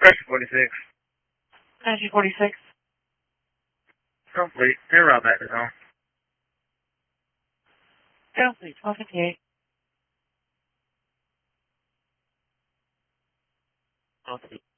Pressure 46. Pressure 46. Complete. They're right back to zone. Complete. 1258. Complete.